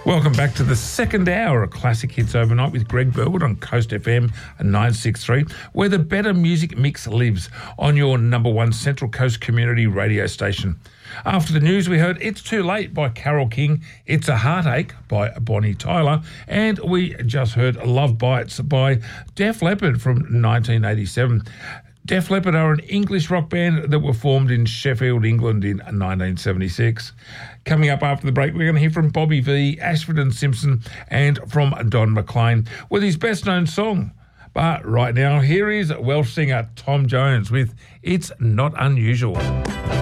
Welcome back to the second hour of Classic Hits Overnight with Greg Burwood on Coast FM 963, where the better music mix lives on your number one Central Coast community radio station. After the news, we heard It's Too Late by Carole King, It's a Heartache by Bonnie Tyler, and we just heard Love Bites by Def Leppard from 1987. Def Leppard are an English rock band that were formed in Sheffield, England in 1976. Coming up after the break, we're going to hear from Bobby Vee, Ashford and Simpson, and from Don McLean with his best-known song. But right now, here is Welsh singer Tom Jones with It's Not Unusual.